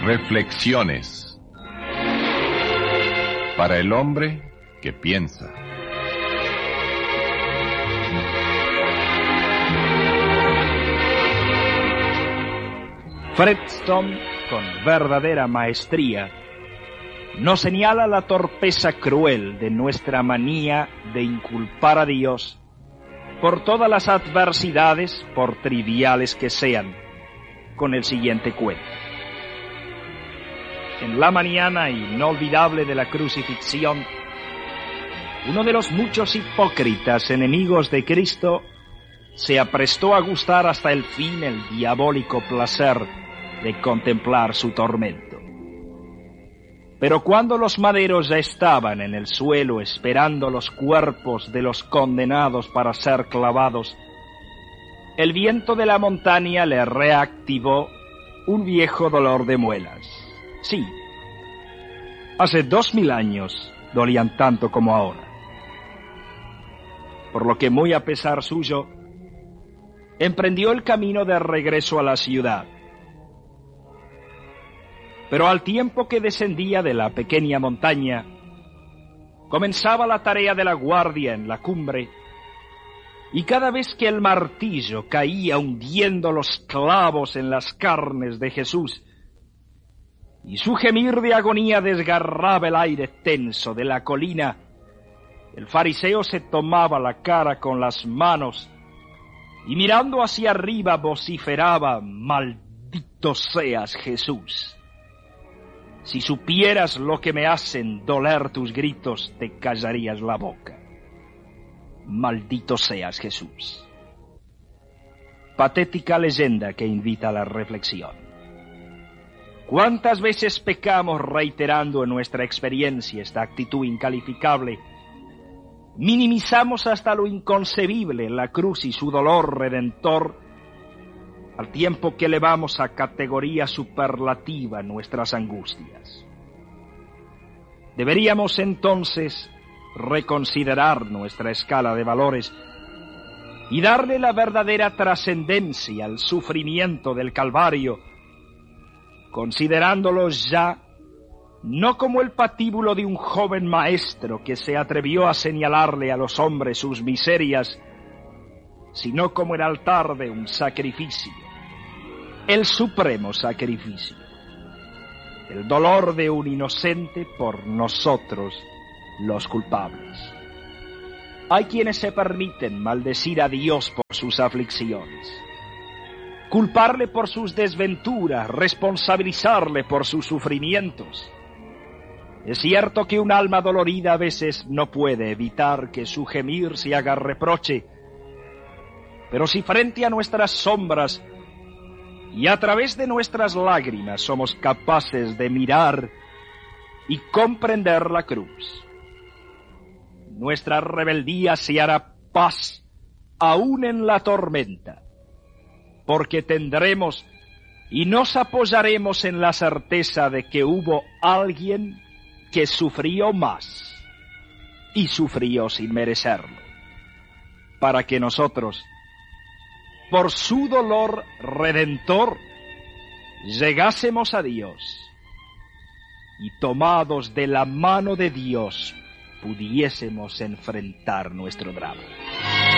Reflexiones para el hombre que piensa. Fredstone, con verdadera maestría, nos señala la torpeza cruel de nuestra manía de inculpar a Dios por todas las adversidades, por triviales que sean, con el siguiente cuento. En la mañana inolvidable de la crucifixión, uno de los muchos hipócritas enemigos de Cristo se aprestó a gustar hasta el fin el diabólico placer de contemplar su tormento. Pero cuando los maderos ya estaban en el suelo esperando los cuerpos de los condenados para ser clavados, el viento de la montaña le reactivó un viejo dolor de muelas. Sí, hace 2000 años dolían tanto como ahora. Por lo que, muy a pesar suyo, emprendió el camino de regreso a la ciudad. Pero al tiempo que descendía de la pequeña montaña, comenzaba la tarea de la guardia en la cumbre, y cada vez que el martillo caía hundiendo los clavos en las carnes de Jesús, y su gemir de agonía desgarraba el aire tenso de la colina, el fariseo se tomaba la cara con las manos y mirando hacia arriba vociferaba: «Maldito seas, Jesús. Si supieras lo que me hacen doler tus gritos, te callarías la boca. Maldito seas, Jesús». Patética leyenda que invita a la reflexión. ¿Cuántas veces pecamos reiterando en nuestra experiencia esta actitud incalificable? Minimizamos hasta lo inconcebible la cruz y su dolor redentor, al tiempo que elevamos a categoría superlativa nuestras angustias. Deberíamos entonces reconsiderar nuestra escala de valores y darle la verdadera trascendencia al sufrimiento del Calvario, considerándolos ya no como el patíbulo de un joven maestro que se atrevió a señalarle a los hombres sus miserias, sino como el altar de un sacrificio, el supremo sacrificio, el dolor de un inocente por nosotros los culpables. Hay quienes se permiten maldecir a Dios por sus aflicciones, culparle por sus desventuras, responsabilizarle por sus sufrimientos. Es cierto que un alma dolorida a veces no puede evitar que su gemir se haga reproche, pero si frente a nuestras sombras y a través de nuestras lágrimas somos capaces de mirar y comprender la cruz, nuestra rebeldía se hará paz aún en la tormenta, porque tendremos y nos apoyaremos en la certeza de que hubo alguien que sufrió más y sufrió sin merecerlo, para que nosotros, por su dolor redentor, llegásemos a Dios y, tomados de la mano de Dios, pudiésemos enfrentar nuestro drama.